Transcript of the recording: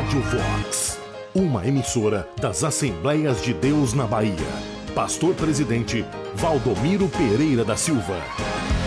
Rádio Vox, uma emissora das Assembleias de Deus na Bahia. Pastor Presidente Valdomiro Pereira da Silva.